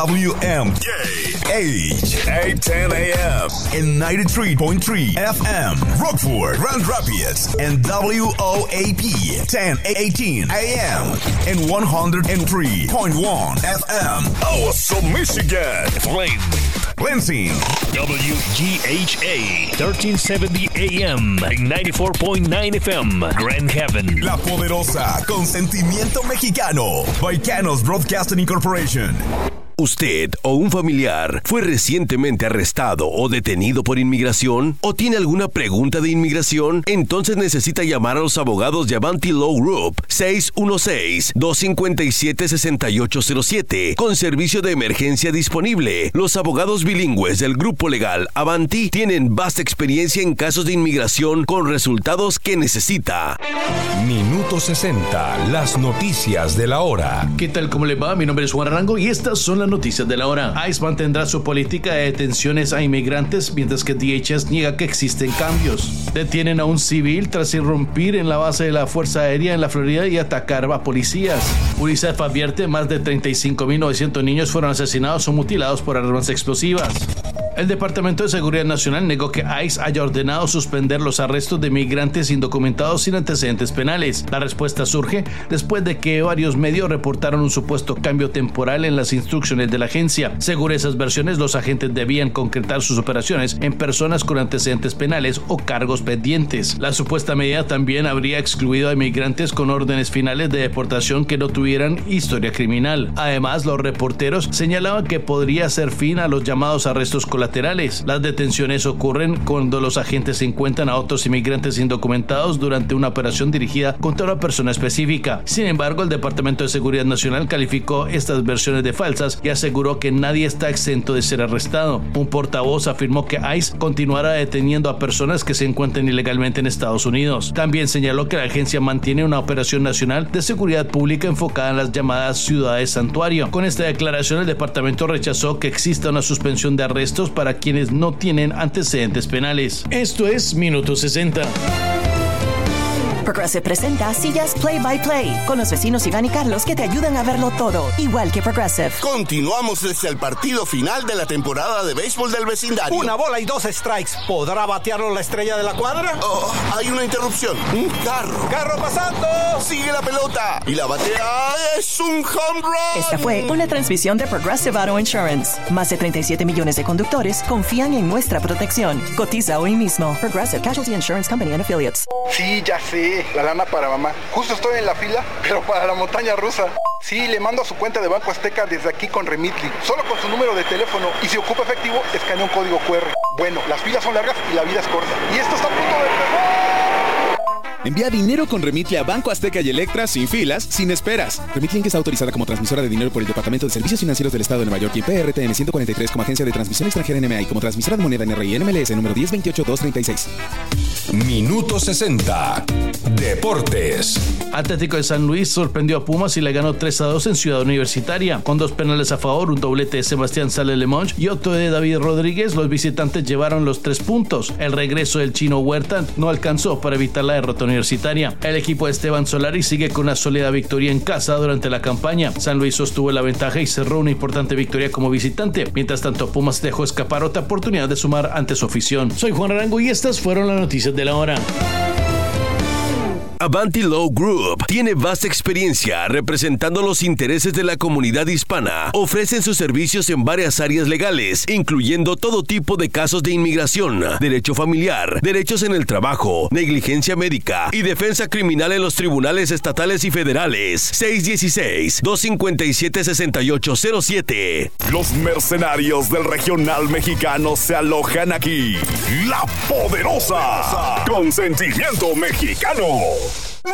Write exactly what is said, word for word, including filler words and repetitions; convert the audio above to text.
W M H eight ten A M and ninety-three point three F M Rockford, Grand Rapids, and W O A P ten eighteen A M and one hundred three point one F M Awesome, Michigan, Flint, Lansing, W G H A thirteen seventy A M and ninety-four point nine F M Grand Haven, La Poderosa, con sentimiento mexicano, Baicanos Broadcasting Incorporation. ¿Usted o un familiar fue recientemente arrestado o detenido por inmigración? ¿O tiene alguna pregunta de inmigración? Entonces necesita llamar a los abogados de Avanti Law Group seis uno seis, dos cinco siete, seis ocho cero siete con servicio de emergencia disponible. Los abogados bilingües del grupo legal Avanti tienen vasta experiencia en casos de inmigración con resultados que necesita. Minuto sesenta, las noticias de la hora. ¿Qué tal? ¿Cómo le va? Mi nombre es Juan Arango y estas son las noticias de la hora. ICE mantendrá su política de detenciones a inmigrantes, mientras que D H S niega que existen cambios. Detienen a un civil tras irrumpir en la base de la Fuerza Aérea en la Florida y atacar a policías. UNICEF advierte más de treinta y cinco mil novecientos niños fueron asesinados o mutilados por armas explosivas. El Departamento de Seguridad Nacional negó que ICE haya ordenado suspender los arrestos de migrantes indocumentados sin antecedentes penales. La respuesta surge después de que varios medios reportaron un supuesto cambio temporal en las instrucciones de la agencia. Según esas versiones, los agentes debían concretar sus operaciones en personas con antecedentes penales o cargos pendientes. La supuesta medida también habría excluido a inmigrantes con órdenes finales de deportación que no tuvieran historia criminal. Además, los reporteros señalaban que podría hacer fin a los llamados arrestos colaterales. Las detenciones ocurren cuando los agentes encuentran a otros inmigrantes indocumentados durante una operación dirigida contra una persona específica. Sin embargo, el Departamento de Seguridad Nacional calificó estas versiones de falsas y aseguró que nadie está exento de ser arrestado. Un portavoz afirmó que ICE continuará deteniendo a personas que se encuentren ilegalmente en Estados Unidos. También señaló que la agencia mantiene una operación nacional de seguridad pública enfocada en las llamadas ciudades santuario. Con esta declaración, el departamento rechazó que exista una suspensión de arrestos para quienes no tienen antecedentes penales. Esto es Minuto sesenta. Progressive presenta Sillas Play by Play con los vecinos Iván y Carlos que te ayudan a verlo todo, igual que Progressive. Continuamos desde el partido final de la temporada de béisbol del vecindario. Una bola y dos strikes. ¿Podrá batearlo la estrella de la cuadra? Oh, hay una interrupción. Un carro. ¡Carro pasando! Sigue la pelota y la batea es un home run. Esta fue una transmisión de Progressive Auto Insurance. Más de treinta y siete millones de conductores confían en nuestra protección. Cotiza hoy mismo. Progressive Casualty Insurance Company and Affiliates. Sí, ya sé. La lana para mamá. Justo estoy en la fila, pero para la montaña rusa. Sí, le mando a su cuenta de Banco Azteca desde aquí con Remitly. Solo con su número de teléfono. Y si ocupa efectivo, escanea un código cu erre. Bueno, las filas son largas y la vida es corta. Y esto está a punto de empezar. Envía dinero con Remitly a Banco Azteca y Electra sin filas, sin esperas. Remitly Inc está autorizada como transmisora de dinero por el Departamento de Servicios Financieros del Estado de Nueva York y P R T N ciento cuarenta y tres como agencia de transmisión extranjera N M A y como transmisora de moneda N R I N M L S número diez veintiocho dos treinta y seis. Minuto sesenta. Deportes. Atlético de San Luis sorprendió a Pumas y le ganó tres a dos en Ciudad Universitaria. Con dos penales a favor, un doblete de Sebastián Sale-Lemonch y otro de David Rodríguez, los visitantes llevaron los tres puntos. El regreso del Chino Huerta no alcanzó para evitar la derrota universitaria. El equipo de Esteban Solari sigue con una sólida victoria en casa durante la campaña. San Luis sostuvo la ventaja y cerró una importante victoria como visitante. Mientras tanto, Pumas dejó escapar otra oportunidad de sumar ante su afición. Soy Juan Arango y estas fueron las noticias de la hora. Avanti Law Group tiene vasta experiencia representando los intereses de la comunidad hispana. Ofrecen sus servicios en varias áreas legales, incluyendo todo tipo de casos de inmigración, derecho familiar, derechos en el trabajo, negligencia médica y defensa criminal en los tribunales estatales y federales. seis uno seis, dos cinco siete, seis ocho cero siete. Los mercenarios del regional mexicano se alojan aquí. La Poderosa, con sentimiento mexicano.